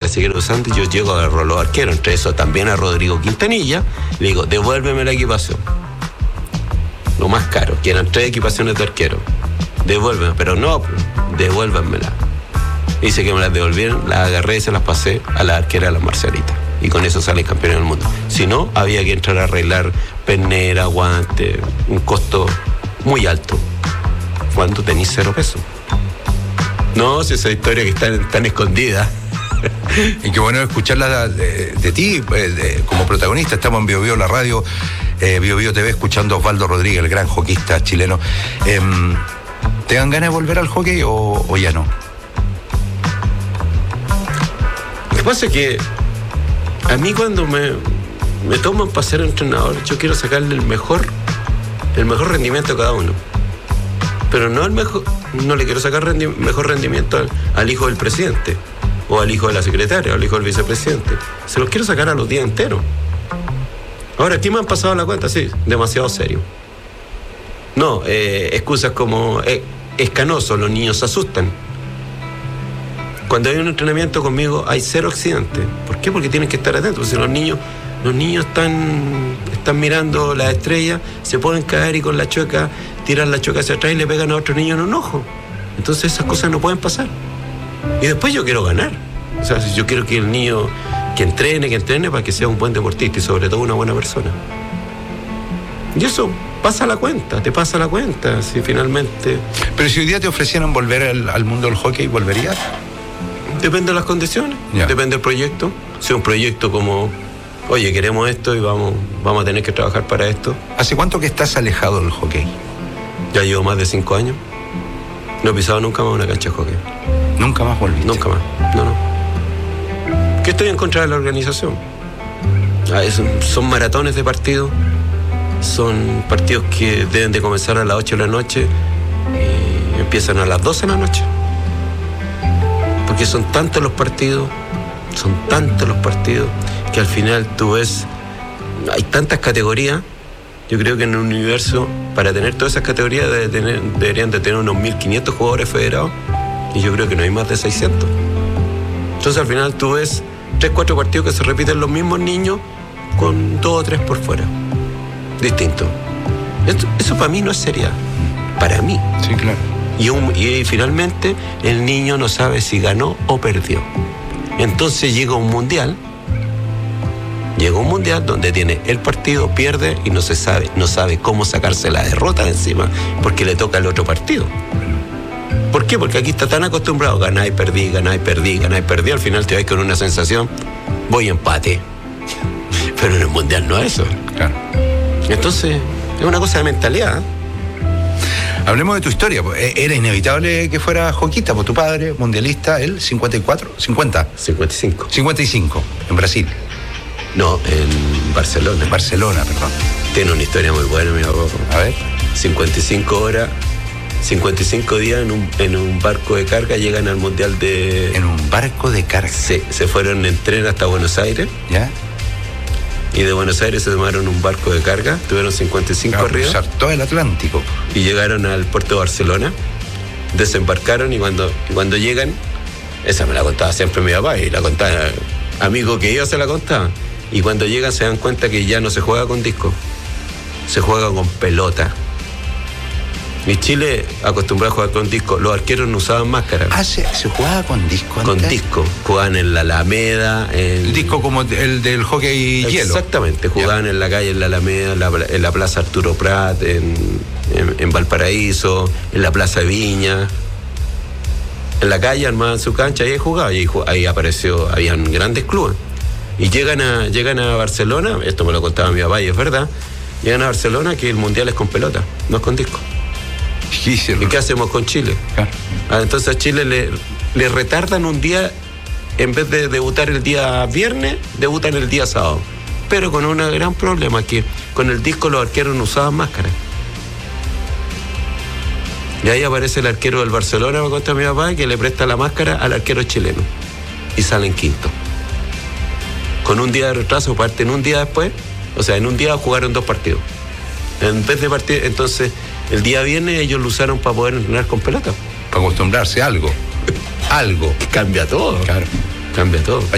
seguir usando. Y yo llego a los arqueros, entre eso también a Rodrigo Quintanilla, le digo, devuélveme la equipación. Lo más caro, que eran 3 equipaciones de arquero. Devuélveme, pero no, devuélvanmela. Dice que me las devolvieron, las agarré y se las pasé a la arquera de las Marcialitas. Y con eso sale campeón del mundo. Si no, había que entrar a arreglar pernera, guante, un costo muy alto. Cuando tenís 0 pesos. No, si esa historia que está tan escondida. Y qué bueno escucharla de ti como protagonista. Estamos en Bio Bio, la radio, Bio Bio TV, escuchando a Osvaldo Rodríguez, el gran hockeyista chileno. ¿Te dan ganas de volver al hockey o ya no? Lo que pasa es que a mí cuando me toman para ser entrenador, yo quiero sacarle el mejor rendimiento a cada uno. Pero no le quiero sacar mejor rendimiento al hijo del presidente, o al hijo de la secretaria, o al hijo del vicepresidente. Se los quiero sacar a los días enteros. Ahora, aquí me han pasado la cuenta, sí, demasiado serio. No, excusas como es canoso, los niños se asustan. Cuando hay un entrenamiento conmigo hay 0 accidentes. ¿Por qué? Porque tienen que estar atentos. Si los niños están mirando las estrellas, se pueden caer y con la chueca tiran la chueca hacia atrás y le pegan a otro niño en un ojo. Entonces esas cosas no pueden pasar. Y después yo quiero ganar. O sea, yo quiero que el niño que entrene para que sea un buen deportista y sobre todo una buena persona. Y eso te pasa la cuenta, si finalmente... Pero si hoy día te ofrecieran volver al mundo del hockey, ¿volverías? Depende de las condiciones, depende del proyecto. Si es un proyecto como, oye, queremos esto y vamos a tener que trabajar para esto. ¿Hace cuánto que estás alejado del hockey? Ya llevo más de 5 años. No he pisado nunca más una cancha de hockey. ¿Nunca más volviste? Nunca más, no. Que estoy en contra de la organización. Son maratones de partidos. Son partidos que deben de comenzar a las 8 de la noche y empiezan a las 12 de la noche. Porque son tantos los partidos que al final tú ves, hay tantas categorías. Yo creo que en un universo, para tener todas esas categorías, deberían de tener unos 1.500 jugadores federados, y yo creo que no hay más de 600. Entonces al final tú ves 3-4 partidos que se repiten los mismos niños con 2 o 3 por fuera. Distinto. Eso para mí no es seriedad. Para mí. Sí, claro. Y finalmente el niño no sabe si ganó o perdió. Entonces llega un mundial donde tiene el partido, pierde y no sabe cómo sacarse la derrota de encima, porque le toca el otro partido. ¿Por qué? Porque aquí está tan acostumbrado, ganar y perdí, al final te vas con una sensación, voy empate. Pero en el mundial no es eso. Claro. Entonces, es una cosa de mentalidad. Hablemos de tu historia. Era inevitable que fuera hockeyista, por tu padre, mundialista, él, 54, 50. 55, en Brasil. No, en Barcelona. Barcelona, perdón. Tiene una historia muy buena, mi abuelo. A ver. 55 horas, 55 días en un barco de carga, llegan al mundial de... ¿En un barco de carga? Sí, se fueron en tren hasta Buenos Aires. ¿Ya? Y de Buenos Aires se tomaron un barco de carga, tuvieron 55 arriba. Cruzar todo el Atlántico. Y llegaron al puerto de Barcelona, desembarcaron y cuando llegan, esa me la contaba siempre mi papá y la contaba, amigo que iba se la contaba. Y cuando llegan se dan cuenta que ya no se juega con disco, se juega con pelota. Y Chile, acostumbrado a jugar con disco, los arqueros no usaban máscara. ¿Se jugaba con disco antes? Con disco, jugaban en la Alameda. El disco como el del hockey hielo. Exactamente, jugaban en la calle, en la Alameda, en la Plaza Arturo Prat, en Valparaíso, en la Plaza de Viña. En la calle armaban su cancha y ahí jugaba, y ahí habían grandes clubes. Y llegan a Barcelona, esto me lo contaba mi papá y es verdad, llegan a Barcelona que el mundial es con pelota, no es con disco. ¿Y qué hacemos con Chile? Claro. Entonces a Chile le retardan un día, en vez de debutar el día viernes, debutan el día sábado. Pero con un gran problema, que con el disco los arqueros no usaban máscara. Y ahí aparece el arquero del Barcelona, me cuenta mi papá, que le presta la máscara al arquero chileno. Y salen quinto. Con un día de retraso, parten un día después, o sea, en un día jugaron 2 partidos. En vez de partir, entonces, el día viernes ellos lo usaron para poder entrenar con pelota. Para acostumbrarse a algo. Cambia todo. Claro. Cambia todo.